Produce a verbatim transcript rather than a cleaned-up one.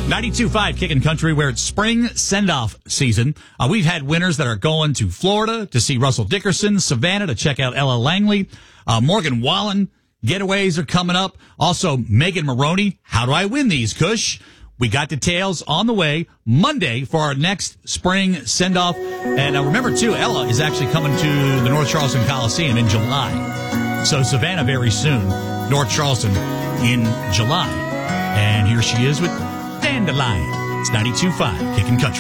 ninety-two point five Kickin' Country, where it's spring send-off season. Uh, we've had winners that are going to Florida to see Russell Dickerson, Savannah to check out Ella Langley, uh, Morgan Wallen. Getaways are coming up. Also, Megan Maroney. How do I win these, Kush? We got details on the way Monday for our next spring send-off. And uh, remember, too, Ella is actually coming to the North Charleston Coliseum in July. So Savannah very soon, North Charleston in July. And here she is with Dandelion. It's ninety-two point five Kickin' Country.